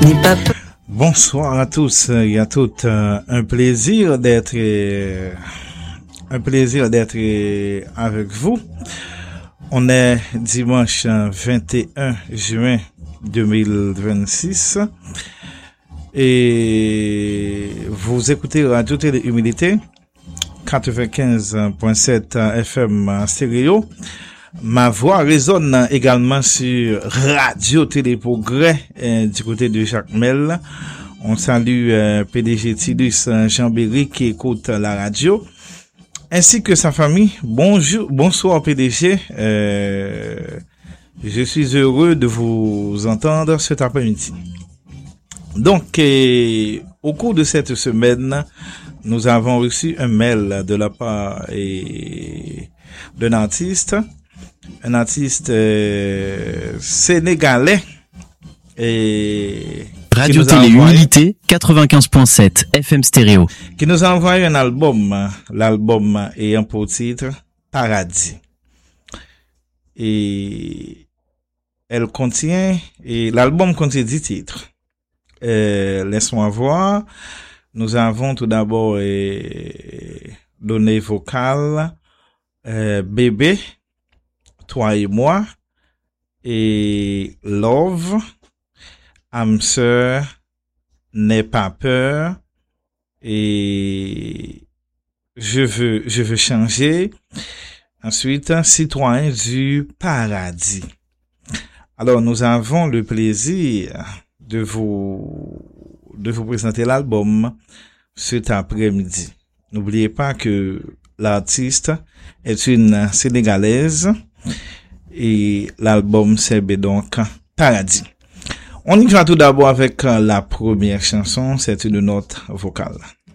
n'aie pas peur. Bonsoir à tous et à toutes. Un plaisir d'être avec vous. On est dimanche 21 juin 2026 et vous écoutez Radio Télé Humilité 95.7 FM stéréo. Ma voix résonne également sur Radio Télé Progrès du côté de Jacques Mel. On salue PDG Tidus Jean-Berry qui écoute la radio, ainsi que sa famille. Bonsoir PDG. Je suis heureux de vous entendre cet après-midi. Donc, au cours de cette semaine, nous avons reçu un mail de la part d'un artiste. Un artiste sénégalais et Radio Télé Humilité 95.7 FM stéréo qui nous a envoyé un album. L'album ayant pour titre Paradis. Et l'album contient 10 titres. Laisse-moi voir. Nous avons tout d'abord donné vocal Bébé, Toi et moi, et Love, âme sœur, N'aie pas peur, et je veux changer. Ensuite, Citoyen du paradis. Alors, nous avons le plaisir de vous présenter l'album cet après-midi. N'oubliez pas que l'artiste est une Sénégalaise et l'album c'est donc Paradis. On y va tout d'abord avec la première chanson, c'est une note vocale.